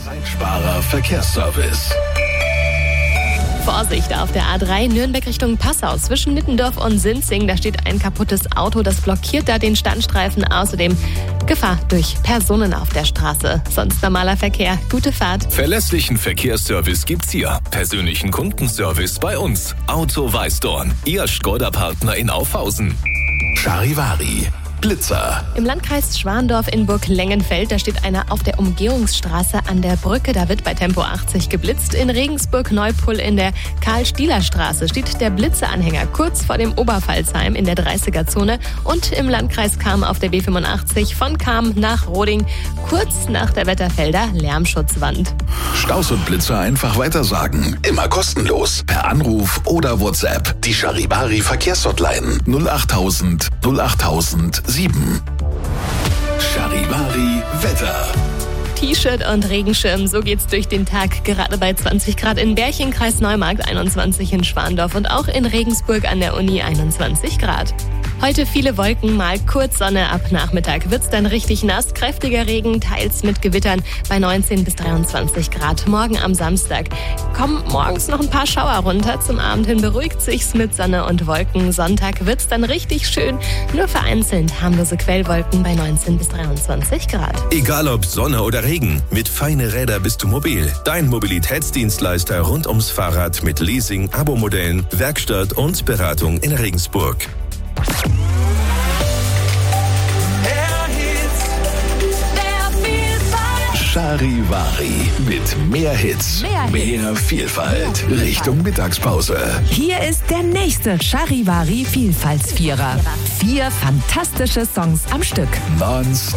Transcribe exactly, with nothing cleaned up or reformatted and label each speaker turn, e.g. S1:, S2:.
S1: Zeitsparer Verkehrsservice.
S2: Vorsicht auf der A drei Nürnberg Richtung Passau zwischen Nittendorf und Sinzing. Da steht ein kaputtes Auto, das blockiert da den Standstreifen. Außerdem Gefahr durch Personen auf der Straße. Sonst normaler Verkehr. Gute Fahrt.
S1: Verlässlichen Verkehrsservice gibt's hier. Persönlichen Kundenservice bei uns. Auto Weißdorn. Ihr Skoda-Partner in Aufhausen. Charivari. Blitzer.
S2: Im Landkreis Schwandorf in Burg-Lengenfeld, da steht einer auf der Umgehungsstraße an der Brücke. Da wird bei Tempo achtzig geblitzt. In Regensburg-Neupull in der Karl-Stieler-Straße steht der Blitzeanhänger kurz vor dem Oberpfalzheim in der dreißiger-Zone. Und im Landkreis Cham auf der B fünfundachtzig von Cham nach Roding kurz nach der Wetterfelder Lärmschutzwand.
S1: Staus und Blitzer einfach weitersagen. Immer kostenlos. Per Anruf oder WhatsApp. Die Charivari Verkehrshotline null achttausend null achttausend sieben. Charivari Wetter.
S2: T-Shirt und Regenschirm, so geht's durch den Tag. Gerade bei zwanzig Grad in Berchen, Kreis Neumarkt, einundzwanzig in Schwandorf und auch in Regensburg an der Uni einundzwanzig Grad. Heute viele Wolken, mal kurz Sonne. Ab Nachmittag wird's dann richtig nass. Kräftiger Regen, teils mit Gewittern bei neunzehn bis dreiundzwanzig Grad. Morgen am Samstag kommen morgens noch ein paar Schauer runter. Zum Abend hin beruhigt sich's mit Sonne und Wolken. Sonntag wird's dann richtig schön. Nur vereinzelt harmlose Quellwolken bei neunzehn bis dreiundzwanzig Grad.
S3: Egal ob Sonne oder Regen, mit Feine Räder bist du mobil. Dein Mobilitätsdienstleister rund ums Fahrrad mit Leasing, Abo-Modellen, Werkstatt und Beratung in Regensburg.
S1: Charivari mit mehr Hits,
S4: Mehr Hits.
S1: mehr Vielfalt, Richtung Mittagspause.
S4: Hier ist der nächste Charivari Vielfaltsvierer. Vier fantastische Songs am Stück.
S1: Nonstop.